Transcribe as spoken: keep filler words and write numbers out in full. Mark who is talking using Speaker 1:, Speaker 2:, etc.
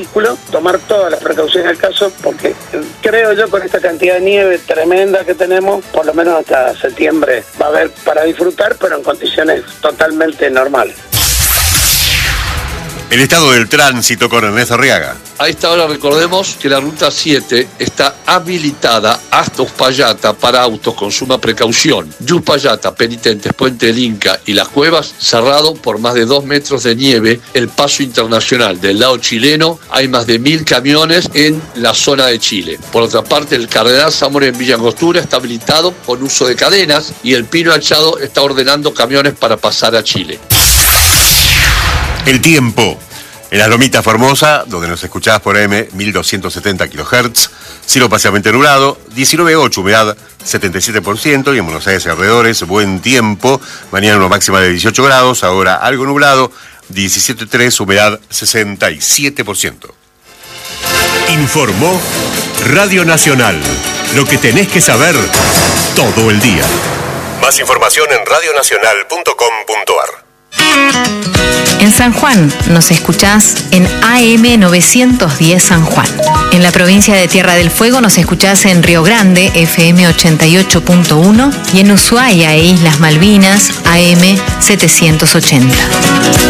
Speaker 1: tomar todas las precauciones del caso, porque creo yo con esta cantidad de nieve tremenda que tenemos, por lo menos hasta septiembre va a haber para disfrutar, pero en condiciones totalmente normales.
Speaker 2: El estado del tránsito con Ernesto Arriaga.
Speaker 3: A esta hora recordemos que la ruta siete está habilitada hasta Uspallata para autos con suma precaución. De Uspallata, Penitentes, Puente del Inca y Las Cuevas, cerrado por más de dos metros de nieve el paso internacional. Del lado chileno hay más de mil camiones en la zona de Chile. Por otra parte, el Cardenal Zamora en Villa Angostura está habilitado con uso de cadenas y el Pino Achado está ordenando camiones para pasar a Chile.
Speaker 2: El tiempo. En las Lomitas Formosa, donde nos escuchás por A M mil doscientos setenta kilohertz, cielo parcialmente nublado, diecinueve coma ocho, humedad setenta y siete por ciento, y en Buenos Aires y alrededores, buen tiempo, mañana una máxima de dieciocho grados, ahora algo nublado, diecisiete coma tres, humedad sesenta y siete por ciento.
Speaker 4: Informó Radio Nacional, lo que tenés que saber todo el día.
Speaker 2: Más información en radio nacional punto com punto a r.
Speaker 5: En San Juan nos escuchás en A M novecientos diez San Juan. En la provincia de Tierra del Fuego nos escuchás en Río Grande, F M ochenta y ocho punto uno, y en Ushuaia e Islas Malvinas, A M setecientos ochenta.